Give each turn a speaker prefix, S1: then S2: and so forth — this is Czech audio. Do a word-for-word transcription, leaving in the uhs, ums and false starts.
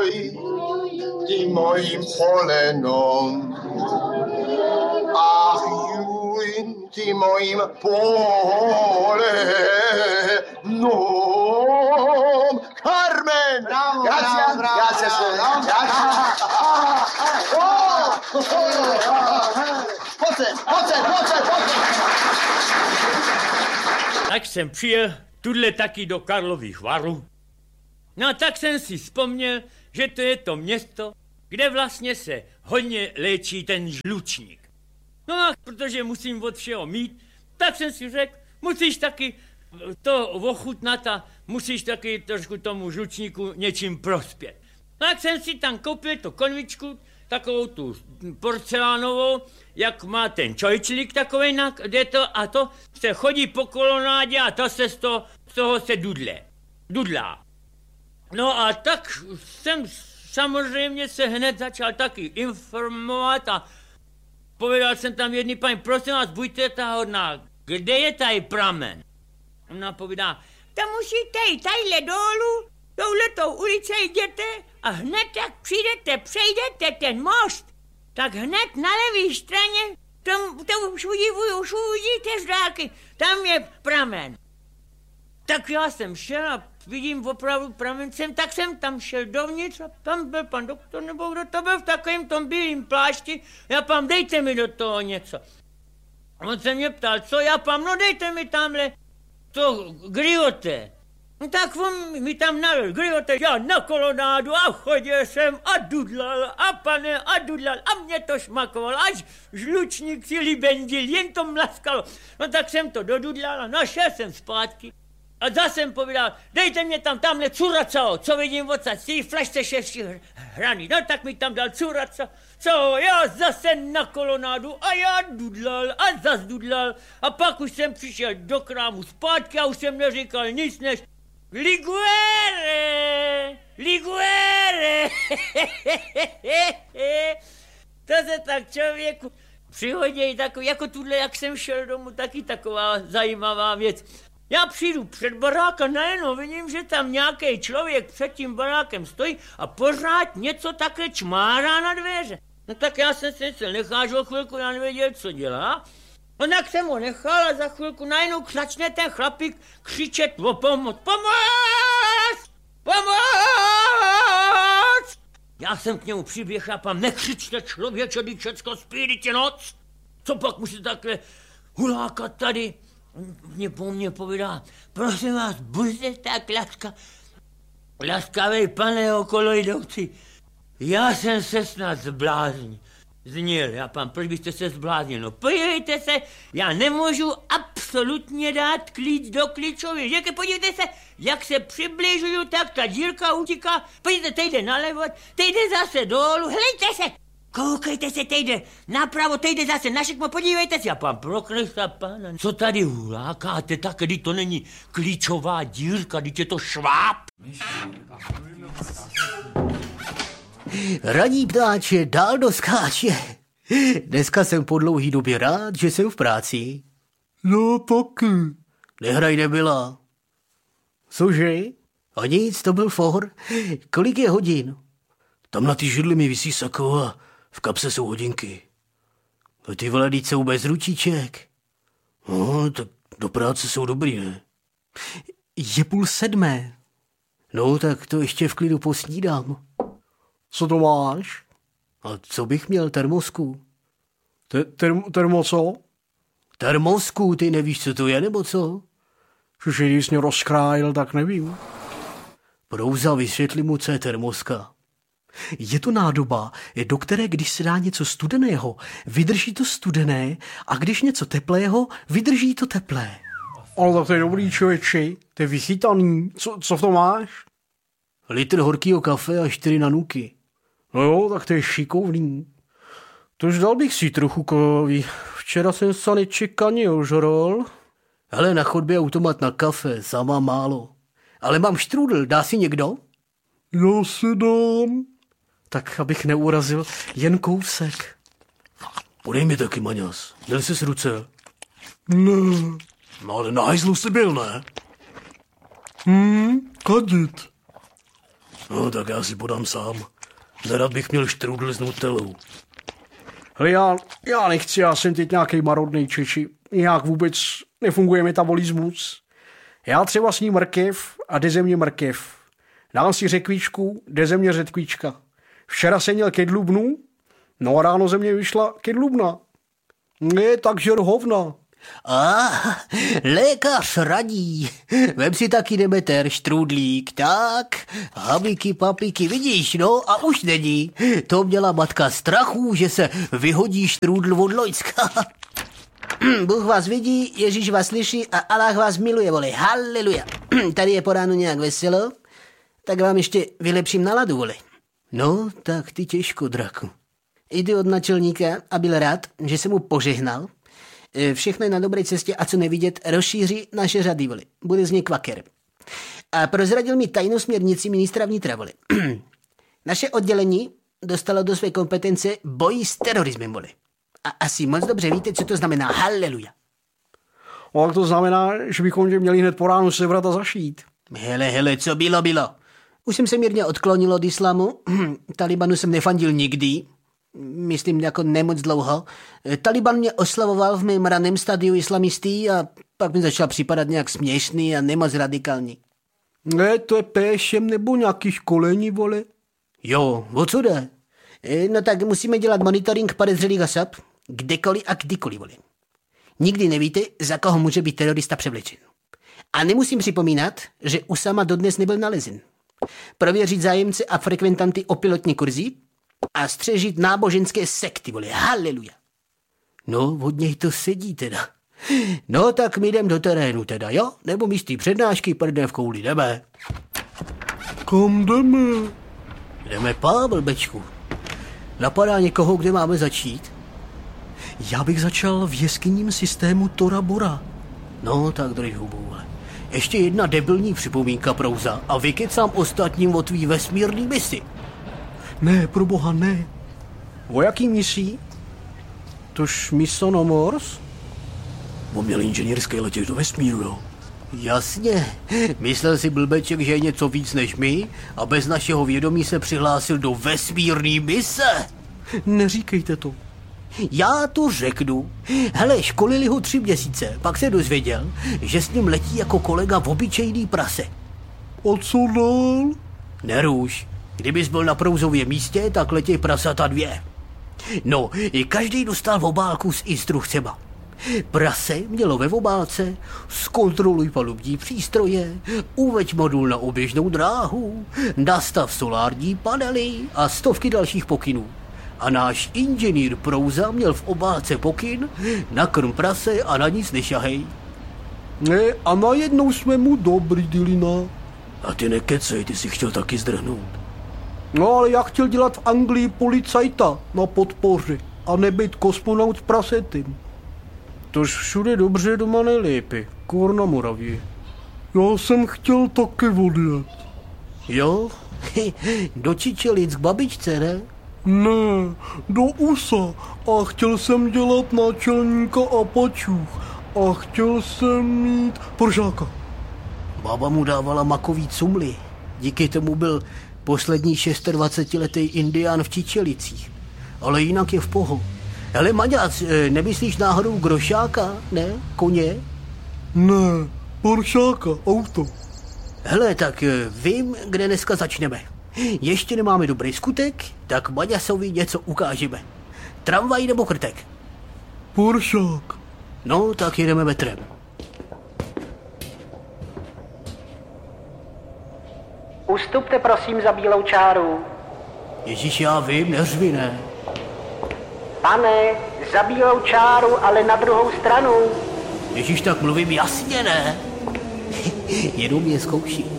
S1: oj, ty mojím polenom. Ach juj, ty mojím polenom. Carmen!
S2: Bravo,
S1: Gracias,
S2: bravo,
S1: gracias.
S2: bravo,
S1: Gracias. Pojďte, pojďte, pojďte, pojďte.
S3: Tak jsem přijel tudle taky do Karlových Varů. No a tak jsem si vzpomněl, že to je to město, kde vlastně se hodně léčí ten žlučník. No a protože musím od všeho mít, tak jsem si řekl, musíš taky to ochutnat a musíš taky trošku tomu žlučníku něčím prospět. Tak jsem si tam koupil tu konvičku, takovou tu porcelánovou, jak má ten čojčlík takovej, kde to a to se chodí po kolonádě a to se z toho, z toho se dudle, dudlá. No a tak jsem samozřejmě se hned začal taky informovat a povedal jsem tam jedný paní, prosím vás, buďte ta hodná, kde je tady pramen? Ona povídá, to musíte jít tadyhle dolů, touhletou ulice jděte a hned jak přijdete, přejdete ten most, tak hned na levé straně, tam, tam už, udivuju, už uvidíte z dálky, tam je pramen. Tak já jsem šel a vidím opravdu pramencem, tak jsem tam šel dovnitř a tam byl pan doktor, nebo kdo to byl v takovém tom bílým plášti, já pám, dejte mi do toho něco. On se mě ptal, co já pám, no dejte mi tamhle to griote. No tak on mi tam nalil griote, já na kolonádu a chodil jsem a dudlal a pane a dudlal a mě to šmakoval, až žlučník si libendil, jen to mlaskalo. No tak jsem to dodudlal a našel jsem zpátky. A zase jsem povídal, dejte mě tam tamhle curacao, co vidím odsaď, z té flašce šestí hrany. No tak mi tam dal curacao, co já zase na kolonádu a já dudlal a zas dudlal. A pak už jsem přišel do krámu zpátky a už jsem neříkal nic než Liguere, Liguere. To se tak člověku přihodí, takový, jako tuhle, jak jsem šel domů, taky taková zajímavá věc. Já přijdu před barák a najednou vidím, že tam nějaký člověk před tím barákem stojí a pořád něco také čmárá na dveře. No tak já jsem se nechážel chvilku, já nevěděl, co dělá. No tak jsem ho nechal a za chvilku najednou začne ten chlapík křičet o pomoc. Pomoc! Pomoc! Já jsem k němu přiběhl a pám, nekřičte člověče, když všecko spí, teď je noc. Co pak musí takhle hulákat tady? Mě po mně povídá, prosím vás, buďte tak laska, laskavej, pane okolo jdoucí. Já jsem se snad zbláznil. Zněl, já pán, proč byste se zbláznil? No podívejte se, já nemůžu absolutně dát klíč do klíčově. Že podívejte se, jak se přibližuju, tak ta dírka utíká. Podívejte, teď jde nalevo, teď jde zase dolů, hleďte se. Koukejte se, teď jde napravo, teď jde zase na šikmo, podívejte se. A pán prokresta, pána, co tady hulákáte, tak když to není klíčová dírka, když je to šváb.
S4: Ranní ptáče dál doskáče. Dneska jsem po dlouhý době rád, že jsem v práci. No taky. Nehraj nebyla. Cože? A nic, to byl for. Kolik je hodin? Tam na ty židli mi visí sako a v kapse jsou hodinky. A ty vole, jsou bez ručiček. No, tak do práce jsou dobrý, ne? Je půl sedmé. No, tak to ještě v klidu posnídám. Co to máš? A co bych měl, termosku? Te- term- termo co? Termosku, ty nevíš, co to je, nebo co? Že když mě rozkrájel, tak nevím. Prouza, vysvětli mu, co je termoska. Je to nádoba, do které, když se dá něco studeného, vydrží to studené a když něco teplého, vydrží to teplé. Ale tak to je dobrý, člověči, to je vychytaný. Co, co v tom máš? Litr horkýho kafe a čtyři nanuky. No jo, tak to je šikovný. Tož dal bych si trochu kovy. Včera jsem se nečekaně ožrol. Hele, na chodbě automat na kafe, sama málo. Ale mám štrůdl, dá si někdo? Já si dám. Tak, abych neurazil, jen kousek. Podej mi taky, Maňas. Měl jsi s ruce? Ne. No ale na hajzlu jsi byl, ne? Hm, kadit. No, tak já si podám sám. Nerad bych měl štrůdl s nutelou.
S2: Hele, já, já nechci, já jsem teď nějaký marodnej Češi. Nějak vůbec nefunguje metabolismus. Já třeba sním mrkev a jde ze mě mrkev. Dám si řekvíčku, jde ze mě řetkvíčka. Včera jsem měl kedlubnu, no a ráno ze mě vyšla kedlubna. Ne, tak žer hovna.
S4: A, lékař radí. Vem si taky Demeter, štrůdlík, tak, habiky, papiky, vidíš, no a už není. To měla matka strachu, že se vyhodí štrůdl od Lojcka. Bůh vás vidí, Ježíš vás slyší a Allah vás miluje, vole, haleluja. Tady je po ránu nějak veselo, tak vám ještě vylepším náladu, vole. No, tak ty těžko, draku. Jdu od načelníka a byl rád, že jsem mu požehnal. Všechno je na dobré cestě a co nevidět, rozšíří naše řady, vole. Bude z něj kvaker. A prozradil mi tajnou směrnici ministra vnitra, vole. Naše oddělení dostalo do své kompetence boj s terorismem, vole. A asi moc dobře víte, co to znamená. Haleluja.
S2: No, to znamená, že bychom tě měli hned po ránu sebrat a zašít.
S4: Hele, hele, co bylo, bylo. Už jsem se mírně odklonil od islámu. Talibanu jsem nefandil nikdy. Myslím, jako nemoc dlouho. Taliban mě oslavoval v mém raném stadiu islamistí a pak mi začal připadat nějak směšný a nemoc radikální.
S2: Ne, to je péšem nebo nějaký školení, vole?
S4: Jo, o co jde? No tak musíme dělat monitoring podezřelých osob, kdekoliv a kdykoliv, vole. Nikdy nevíte, za koho může být terorista převlečen. A nemusím připomínat, že Usama dodnes nebyl nalezen. Prověřit zájemce a frekventanty o pilotní kurzy a střežit náboženské sekty, vole, haleluja. No, od něj to sedí teda. No, tak my jdem do terénu teda, jo? Nebo místí přednášky prdne v kouli, jdeme.
S2: Kam jdeme?
S4: Jdeme pá, blbečku. Napadá někoho, kde máme začít?
S2: Já bych začal v jeskyním systému Tora Bora.
S4: No, tak drž hubu, vole. Ještě jedna debilní připomínka, Prouza, a vykecám ostatním o tvý vesmírný misi.
S2: Ne, pro boha, ne. O jaký misí? Tož Misonomors?
S4: On měl inženýrské letět do vesmíru, jo? Jasně. Myslel si blbeček, že je něco víc než my a bez našeho vědomí se přihlásil do vesmírný mise.
S2: Neříkejte to.
S4: Já to řeknu. Hele, školili ho tři měsíce, pak se dozvěděl, že s ním letí jako kolega v obyčejný prase.
S2: A co dál?
S4: Nerůž. Kdybys byl na Prouzově místě, tak letěj prasata dvě. No, i každý dostal v obálku s instrukcema. Prase mělo ve obálce: zkontroluj palubní přístroje, uveď modul na oběžnou dráhu, nastav solární panely a stovky dalších pokynů. A náš inženýr Prouza měl v obálce pokyn: nakrm prase a na nic nešahej.
S2: Ne, a najednou jsme mu dobrý, Dilina.
S4: A ty nekecej, ty si chtěl taky zdrhnout.
S2: No, ale já chtěl dělat v Anglii policajta na podpoře a nebejt kosmonaut s prasetem. Tož všude dobře, doma nejlépe. Kůr na Moravě. Já jsem chtěl taky odjet.
S4: Jo? Do Čičelic k babičce, ne?
S2: Ne, do U S A. A chtěl jsem dělat náčelníka Apačů. A chtěl jsem mít Poržáka.
S4: Baba mu dávala makový cumly. Díky tomu byl poslední dvacetišestiletý indián v Čičelicích. Ale jinak je v poho. Hele, Maďac, nemyslíš náhodou Grošáka, ne? Koně?
S2: Ne, Poršáka, auto.
S4: Hele, tak vím, kde dneska začneme. Ještě nemáme dobrý skutek, tak Maďasovi něco ukážeme. Tramvaj nebo krtek?
S2: Poršák.
S4: No, tak jedeme metrem.
S5: Ustupte prosím za bílou čáru.
S4: Ježíš, já vím, neřvi, ne?
S5: Pane, za bílou čáru, ale na druhou stranu.
S4: Ježíš, tak mluvím jasně, ne? Jenom mě zkouší.